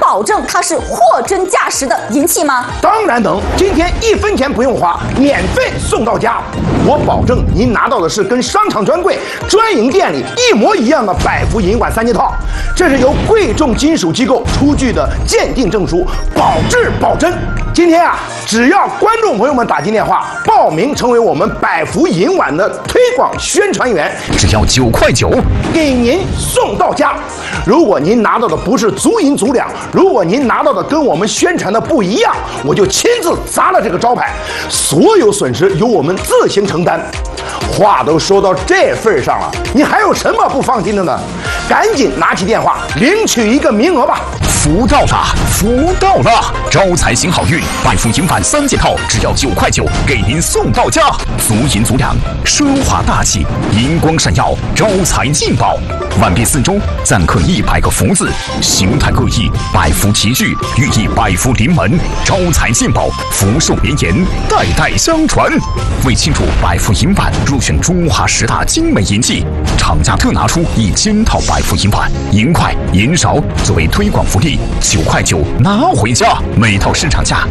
保证它是货真价实的银器吗？ 当然能，今天1分钱不用花，免费送到家。我保证您拿到的是跟商场专柜、专营店里一模一样的百福银碗3件套，这是由贵重金属机构出具的鉴定证书，保质保真。今天啊，只要观众朋友们打进电话报名成为我们百福银碗的推广宣传员， 只要9块9， 给您送到家。如果您拿到的不是足银足两，如果您拿到的跟我们宣传的不一样，我就亲自砸了这个招牌，所有损失由我们自行承担。话都说到这份上了，你还有什么不放心的呢？赶紧拿起电话领取一个名额吧！ 福到了，福到了！招财行好运，百福银碗3件套，只要9块9，给您送到家。足银足两，奢华大气，银光闪耀，招财进宝。碗壁4周錾刻100个福字，形态各异，百福齐聚，寓意百福临门，招财进宝，福寿绵延，代代相传。为庆祝百福银碗入选中华10大精美银器，厂家特拿出1000套百福银碗，银筷、银勺作为推广福利，9块9拿回家，每套市场价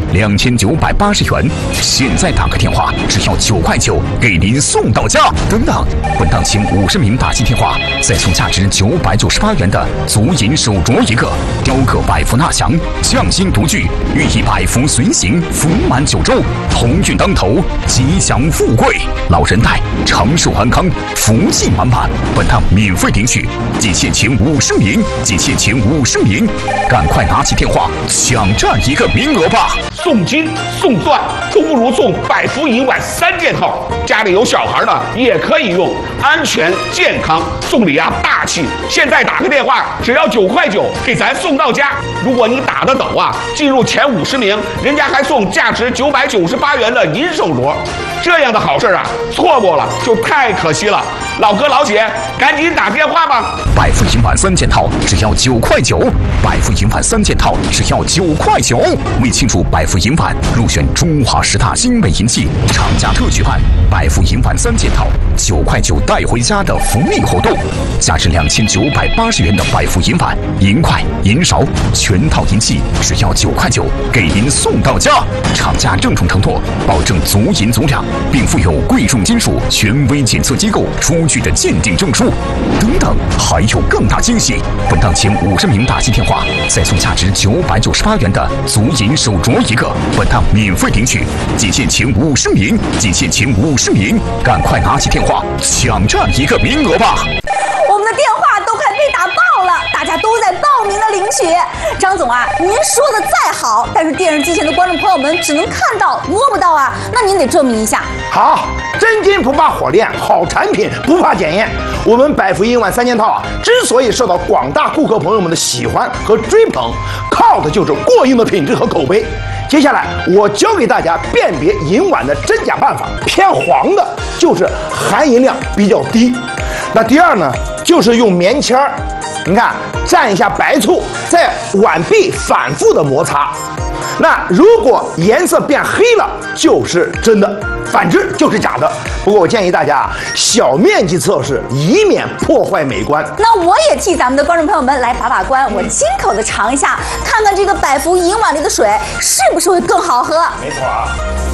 2980元。现在打个电话，只要9块9，给您送到家。等等，本档前50名打进电话，再送价值998元的足银手镯1个，雕刻百福纳祥，匠心独具，寓意百福随行，福满9州，鸿运当头，吉祥富贵，老人带，长寿安康，福气满满。本档免费领取，仅限前50名，仅限前50名，赶快拿起电话抢占一个名额吧！ 送金送钻都不如送百福银碗3件套，家里有小孩的也可以用，安全健康，送礼啊大气。现在打个电话，只要9块9，给咱送到家。如果你打得抖啊，进入前50名，人家还送价值998元的银手镯。这样的好事啊，错过了就太可惜了。老哥老姐，赶紧打电话吧！ 百福银碗3件套只要9块9，百福银碗3件套只要9块9。为庆祝百福银碗入选中华10大精美银器，厂家特举办百福银碗3件套9块9带回家的福利活动，价值2980元的百福银碗、银筷、银勺全套银器只要9块9，给您送到家。厂家郑重承诺，保证足银足两，并附有贵重金属权威检测机构出具的鉴定证书。等等，还有更大惊喜！本档前50名打进电话，再送价值998元的足银手镯1个，本档免费领取，仅限前50名，仅限前50名，赶快拿起电话抢占一个名额吧！ 我们的电话都快被打爆了，大家都在报名的领取。张总啊，您说的再好，但是电视机前的观众朋友们只能看到摸不到啊，那您得证明一下。 好，真金不怕火炼，好产品不怕检验。我们百福银碗3件套啊，之所以受到广大顾客朋友们的喜欢和追捧，靠的就是过硬的品质和口碑。接下来我教给大家辨别银碗的真假办法，偏黄的就是含银量比较低。那第二呢，就是用棉签儿，你看蘸一下白醋，在碗壁反复的摩擦。那如果颜色变黑了，就是真的，反之就是假的。不过我建议大家小面积测试，以免破坏美观。 那我也替咱们的观众朋友们来把把关，我亲口的尝一下，看看这个百福银碗里的水是不是会更好喝。 没错啊。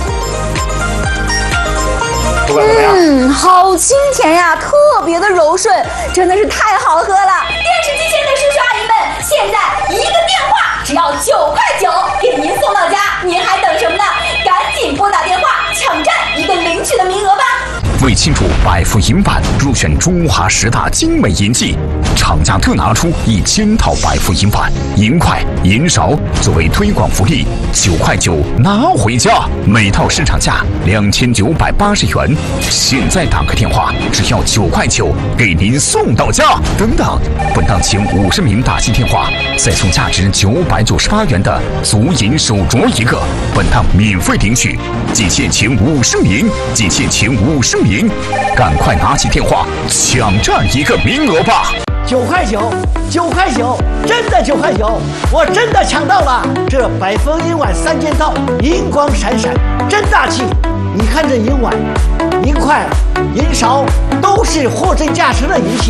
好清甜呀，特别的柔顺，真的是太好喝了。电视机前的叔叔阿姨们，现在一个电话只要9块9，给您送到家，您还等什么呢？赶紧拨打电话，抢占一个领取的名额吧！ 为庆祝百福银碗入选中华10大精美银器，厂家特拿出1000套百福银碗、银筷、银勺作为推广福利，9块9拿回家，每套市场价2980元。现在打个电话，只要9块9，给您送到家。等等，本档前50名打进电话，再送价值998元的足银手镯1个，本档免费领取，仅限前50名，仅限前50名，赶快拿起电话抢占一个名额吧 ！9块9，9块9，真的9块9，我真的抢到了！这百福银碗3件套，银光闪闪，真大气！你看这银碗、银筷、银勺，都是货真价实的银器。